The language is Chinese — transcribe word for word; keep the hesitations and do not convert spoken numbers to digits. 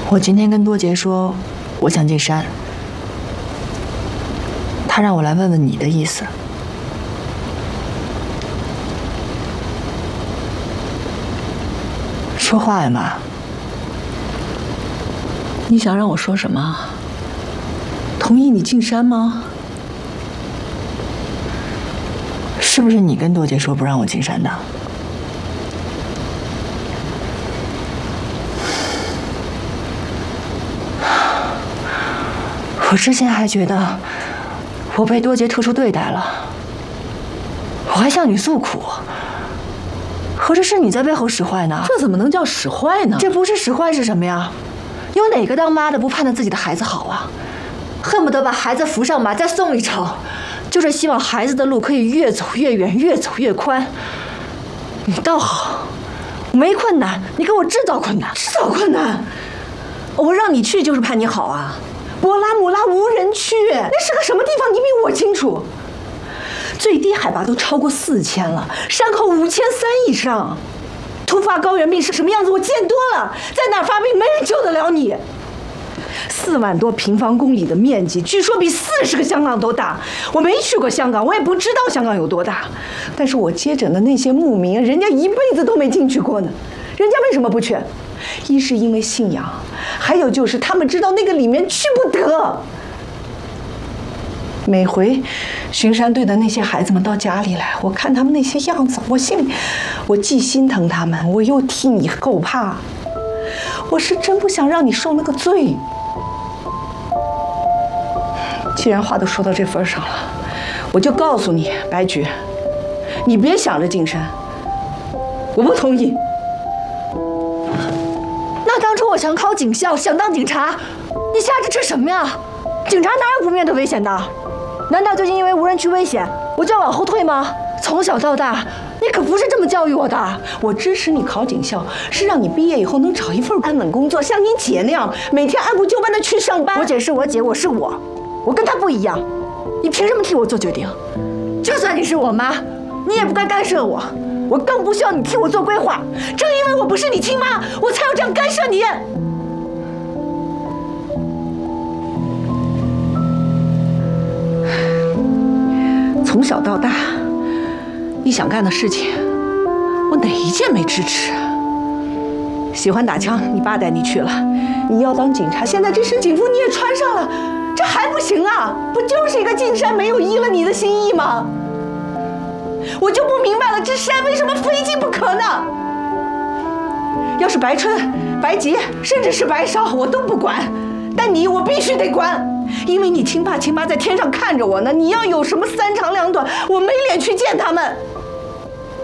我今天跟多杰说，我想进山，他让我来问问你的意思。说话呀，妈。 你想让我说什么？同意你进山吗？ 是不是你跟多杰说不让我进山的？ 我之前还觉得我被多杰特殊对待了，我还向你诉苦，合着是你在背后使坏呢？ 这怎么能叫使坏呢？ 这不是使坏是什么呀？有哪个当妈的不盼着自己的孩子好啊？恨不得把孩子扶上马再送一程，就是希望孩子的路可以越走越远，越走越宽。你倒好，没困难，你给我制造困难， 制造困难。我让你去就是盼你好啊。 博拉姆拉无人区，那是个什么地方？你比我清楚。最低海拔都超过四千了，山口五千三以上。突发高原病是什么样子？我见多了，在哪儿发病，没人救得了你。四万多平方公里的面积，据说比四十个香港都大。我没去过香港，我也不知道香港有多大。但是我接诊的那些牧民，人家一辈子都没进去过呢，人家为什么不去？ 一是因为信仰，还有就是他们知道那个里面去不得。每回巡山队的那些孩子们到家里来，我看他们那些样子，我心里我既心疼他们，我又替你后怕。我是真不想让你受那个罪。既然话都说到这份上了，我就告诉你，白菊，你别想着进山，我不同意。 那当初我想考警校，想当警察，你瞎指吃什么呀？警察哪有不面对危险的？难道就因为无人区危险，我就要往后退吗？从小到大，你可不是这么教育我的。 我支持你考警校，是让你毕业以后能找一份安稳工作，像你姐那样，每天按部就班的去上班。 我姐是我姐，我是我，我跟她不一样。你凭什么替我做决定？就算你是我妈，你也不该干涉我。 我更不需要你替我做规划， 正因为我不是你亲妈，我才要这样干涉你。从小到大，你想干的事情，我哪一件没支持？喜欢打枪，你爸带你去了；你要当警察，现在这身警服你也穿上了，这还不行啊？不就是一个进山没有依了你的心意吗？ 我就不明白了，这山为什么非进不可呢？要是白春、白洁，甚至是白芍，我都不管，但你我必须得管，因为你亲爸亲妈在天上看着我呢。你要有什么三长两短，我没脸去见他们。